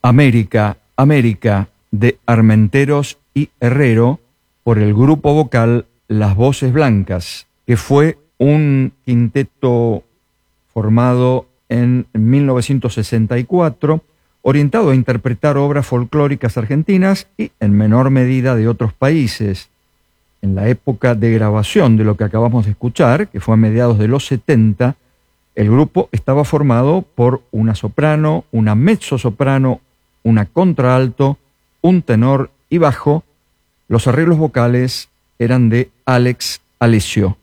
América, América, de Armenteros y Herrero, por el grupo vocal Las Voces Blancas, que fue un quinteto formado en 1964, orientado a interpretar obras folclóricas argentinas y en menor medida de otros países. En la época de grabación de lo que acabamos de escuchar, que fue a mediados de los 70, el grupo estaba formado por una soprano, una mezzosoprano, una contralto, un tenor y bajo. Los arreglos vocales eran de Alex Alessio.